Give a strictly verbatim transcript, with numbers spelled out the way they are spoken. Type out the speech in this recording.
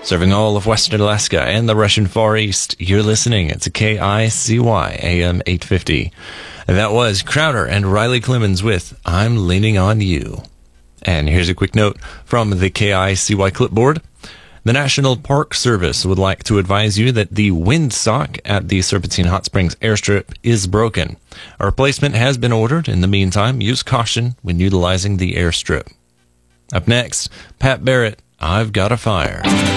Serving all of Western Alaska and the Russian Far East, you're listening to K I C Y A M eight fifty. And that was Crowder and Riley Clemens with I'm Leaning on You. And here's a quick note from the K I C Y clipboard. The National Park Service would like to advise you that the windsock at the Serpentine Hot Springs airstrip is broken. A replacement has been ordered. In the meantime, use caution when utilizing the airstrip. Up next, Pat Barrett, I've Got a Fire.